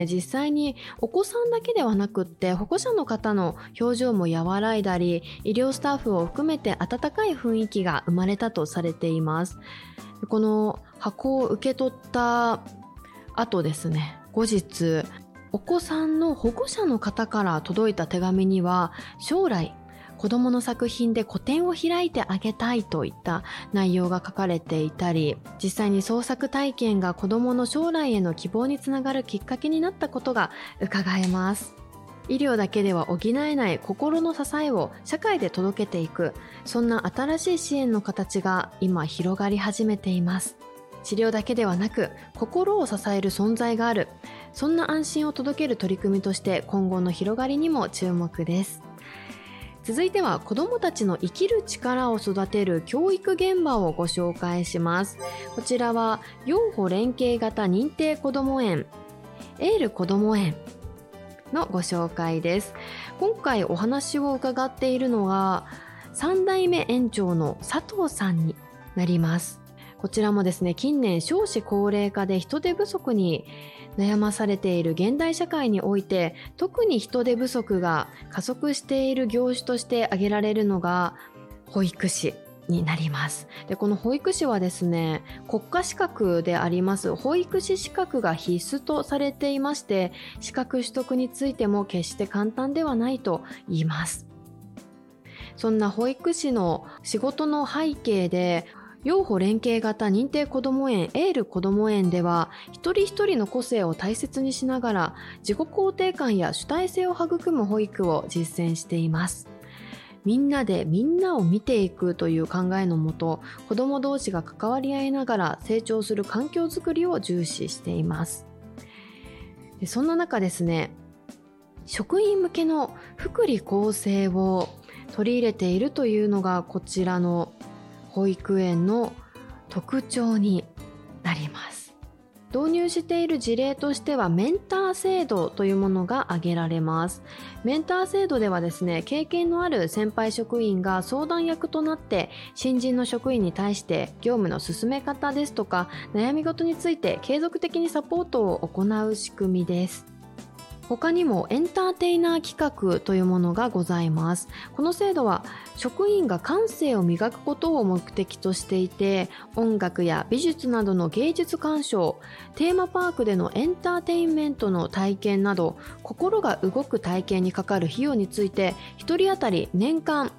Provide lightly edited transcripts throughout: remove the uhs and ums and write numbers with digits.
実際にお子さんだけではなくって保護者の方の表情も和らいだり、医療スタッフを含めて温かい雰囲気が生まれたとされています。この箱を受け取った後ですね、後日お子さんの保護者の方から届いた手紙には、将来子どもの作品で個展を開いてあげたいといった内容が書かれていたり、実際に創作体験が子どもの将来への希望につながるきっかけになったことが伺えます。医療だけでは補えない心の支えを社会で届けていく、そんな新しい支援の形が今広がり始めています。治療だけではなく心を支える存在がある、そんな安心を届ける取り組みとして今後の広がりにも注目です。続いては子どもたちの生きる力を育てる教育現場をご紹介します。こちらは幼保連携型認定こども園エールこども園のご紹介です。今回お話を伺っているのが3代目園長の佐藤さんになります。こちらもですね、近年少子高齢化で人手不足に悩まされている現代社会において、特に人手不足が加速している業種として挙げられるのが保育士になります。で、この保育士はですね、国家資格であります保育士資格が必須とされていまして、資格取得についても決して簡単ではないと言います。そんな保育士の仕事の背景で、幼保連携型認定こども園エールこども園では、一人一人の個性を大切にしながら自己肯定感や主体性を育む保育を実践しています。みんなでみんなを見ていくという考えのもと、子ども同士が関わり合いながら成長する環境づくりを重視しています。で、そんな中ですね、職員向けの福利厚生を取り入れているというのがこちらの保育園の特徴になります。導入している事例としてはメンター制度というものが挙げられます。メンター制度ではですね、経験のある先輩職員が相談役となって新人の職員に対して業務の進め方ですとか悩み事について継続的にサポートを行う仕組みです。他にもエンターテイナー企画というものがございます。この制度は職員が感性を磨くことを目的としていて、音楽や美術などの芸術鑑賞、テーマパークでのエンターテインメントの体験など、心が動く体験にかかる費用について1人当たり年間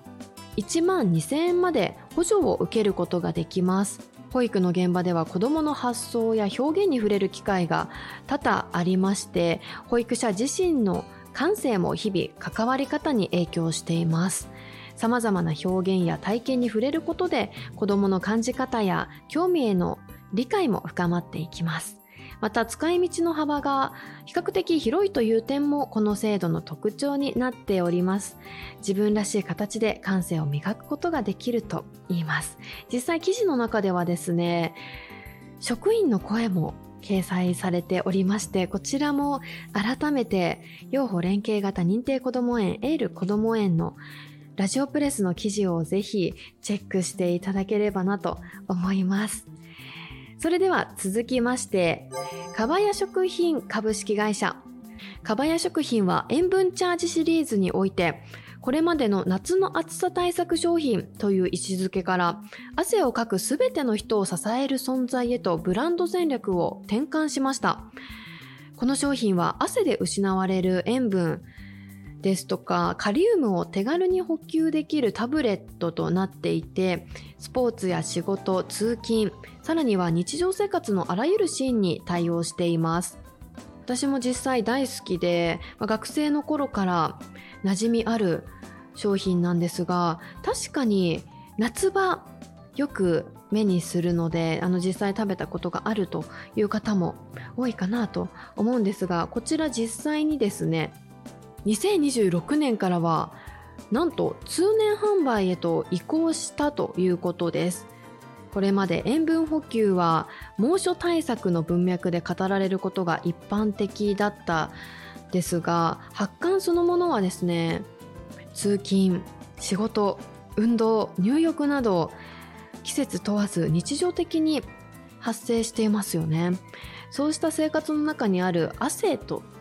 1万2000円まで補助を受けることができます。保育の現場では子どもの発想や表現に触れる機会が多々ありまして、保育者自身の感性も日々関わり方に影響しています。さまざまな表現や体験に触れることで子どもの感じ方や興味への理解も深まっていきます。また使い道の幅が比較的広いという点もこの制度の特徴になっております。自分らしい形で感性を磨くことができると言います。実際記事の中ではですね、職員の声も掲載されておりまして、こちらも改めて幼保連携型認定こども園エールこども園のラジオプレスの記事をぜひチェックしていただければなと思います。それでは続きまして、かばや食品株式会社。かばや食品は塩分チャージシリーズにおいて、これまでの夏の暑さ対策商品という位置づけから、汗をかくすべての人を支える存在へとブランド戦略を転換しました。この商品は汗で失われる塩分ですとかカリウムを手軽に補給できるタブレットとなっていて、スポーツや仕事、通勤、さらには日常生活のあらゆるシーンに対応しています。私も実際大好きで、学生の頃から馴染みある商品なんですが、確かに夏場よく目にするので、実際食べたことがあるという方も多いかなと思うんですが、こちら実際にですね、2026年からはなんと通年販売へと移行したということです。これまで塩分補給は猛暑対策の文脈で語られることが一般的だったですが、発汗そのものはですね、通勤、仕事、運動、入浴など季節問わず日常的に発生していますよね。 そうした生活の中にある汗と